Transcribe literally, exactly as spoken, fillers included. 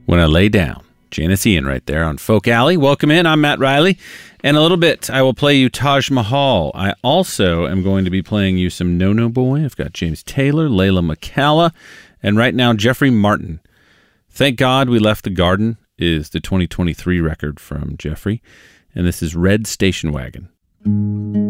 When I Lay Down. Janice Ian right there on Folk Alley. Welcome in. I'm Matt Riley. In a little bit, I will play you Taj Mahal. I also am going to be playing you some No No Boy. I've got James Taylor, Layla McCalla, and right now, Jeffrey Martin. Thank God We Left the Garden is the twenty twenty-three record from Jeffrey, and this is Red Station Wagon.